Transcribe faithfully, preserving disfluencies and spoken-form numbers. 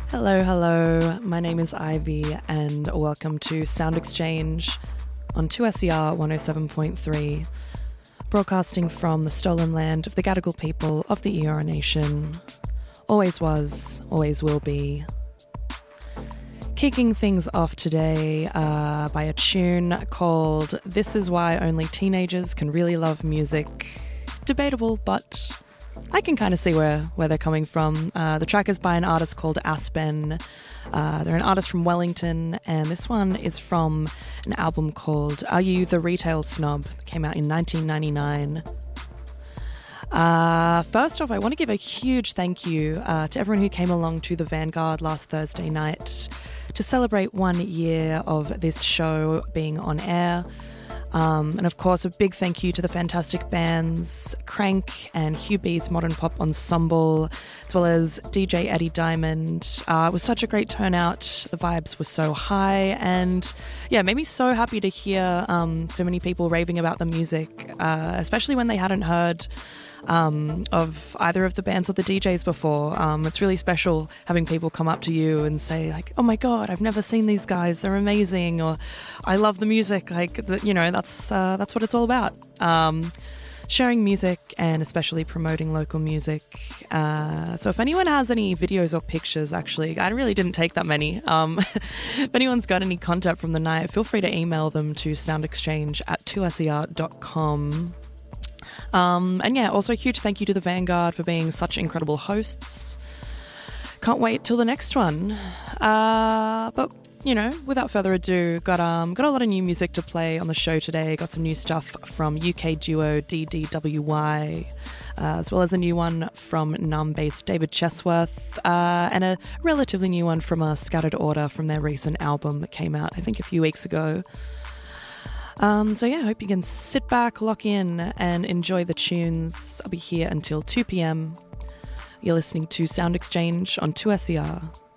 Hello, hello. My name is Ivy, and welcome to Sound Exchange on two S E R one oh seven point three, broadcasting from the stolen land of the Gadigal people of the Eora Nation. Always was, always will be. Kicking things off today uh, by a tune called This Is Why Only Teenagers Can Really Love Music. Debatable, but I can kind of see where, where they're coming from. Uh, the track is by an artist called Aspen. Uh, they're an artist from Wellington, and this one is from an album called Are You the Retail Snob? It came out in nineteen ninety-nine. Uh, first off, I want to give a huge thank you uh, to everyone who came along to the Vanguard last Thursday night to celebrate one year of this show being on air. Um, and of course, a big thank you to the fantastic bands Crank and Hugh B's Modern Pop Ensemble, as well as D J Eddie Diamond. Uh, it was such a great turnout. The vibes were so high, and yeah, it made me so happy to hear um, so many people raving about the music, uh, especially when they hadn't heard Um, of either of the bands or the D Js before. Um, it's really special having people come up to you and say like, oh my god, I've never seen these guys, they're amazing, or I love the music. Like, the, you know, that's uh, that's what it's all about. Um, sharing music and especially promoting local music. Uh, so if anyone has any videos or pictures, actually, I really didn't take that many. Um, if anyone's got any content from the night, feel free to email them to soundexchange at two s e r dot com. Um, and yeah, also a huge thank you to the Vanguard for being such incredible hosts. Can't wait till the next one. Uh, but, you know, without further ado, got um got a lot of new music to play on the show today. Got some new stuff from U K duo D D W Y, uh, as well as a new one from Numb-based David Chesworth, uh, and a relatively new one from a Scattered Order from their recent album that came out, I think, a few weeks ago. Um, so yeah, I hope you can sit back, lock in, and enjoy the tunes. I'll be here until two p.m. You're listening to Sound Exchange on two S E R.